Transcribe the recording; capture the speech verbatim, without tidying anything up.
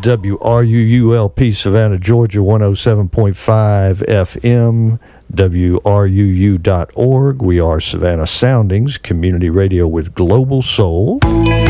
W R U U L P, Savannah, Georgia, one oh seven point five F M, W R U U dot org. We are Savannah Soundings, community radio with global soul.